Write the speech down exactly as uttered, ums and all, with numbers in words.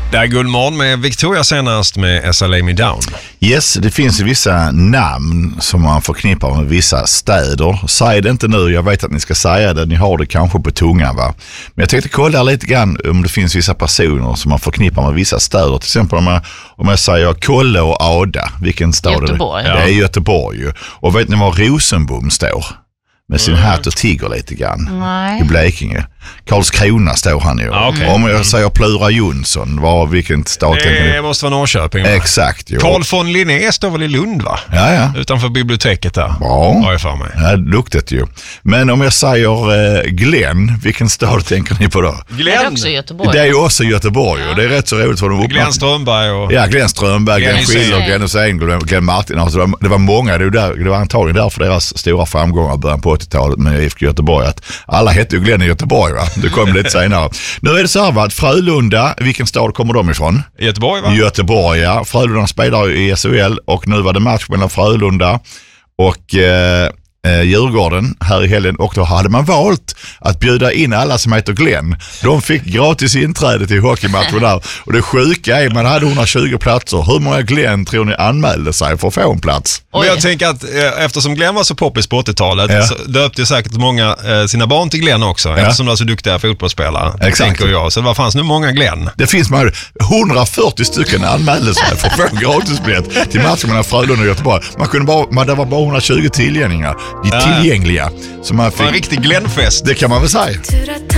Det är Guldmorgon med Victoria senast med S L A Me Down. Yes, det finns ju vissa namn som man förknippar med vissa städer. Säg det inte nu, jag vet att ni ska säga det, ni har det kanske på tungan, va? Men jag tänkte kolla lite grann om det finns vissa personer som man förknippar med vissa städer. Till exempel om jag, om jag säger Kolle och Ada, vilken stad Göteborg. är det? Det är Göteborg. Och vet ni var Rosenbom står? Med sin mm. hatt och tigger lite grann. Nej. I Blekinge. Karlskrona står han ju. Ah, okay. Om jag säger Plura Jonsson, var vilken stad tänker ni? Det måste vara Norrköping. Va? Exakt. Jo. Carl von Linné står väl i Lund, va? Ja, ja. Utanför biblioteket där. Ja. Har jag för mig. Ja, luktet ju. Men om jag säger eh, Glenn, vilken stad tänker ni på då? Glenn. Det är också Göteborg. Det är ju också Göteborg, ja. Och det är rätt så roligt för de uppmanar. Glenn Strömberg och... Ja, Glenn Strömberg, Glenn, Glenn Schiller, Glenn Hussein, Glenn, Glenn Martin. Alltså det, var, det var många, det var, där, det var antagligen därför deras stora framgångar början på åttiotalet med I F K Göteborg. Att alla hette ju Glenn i Göteborg, va? Det kom lite senare. Nu är det så här, va? Frölunda, vilken stad kommer de ifrån? Göteborg, va? Göteborg, ja. Frölunda spelar i S H L och nu var det match mellan Frölunda och... Eh, Eh, Djurgården här i helgen, och då hade man valt att bjuda in alla som heter Glenn. De fick gratis inträde till hockeymatchen där, och det sjuka är man hade hundratjugo platser. Hur många Glenn tror ni anmälde sig för att få en plats? Men jag tänker att eh, eftersom Glenn var så poppis på åttiotalet, ja. så döpte säkert många eh, sina barn till Glenn också, ja. Eftersom de är så duktiga fotbollsspelare. Exakt. Jag. Så det fanns nu många Glenn. Det finns man hundrafyrtio stycken anmälde sig för att få en gratisbiljett till matchen mellan Frölunda och Göteborg. Man kunde bara, man, det var bara hundratjugo tillgängliga. De tillgängliga. Så man fick, en riktig Glenn-fest. Det kan man väl säga.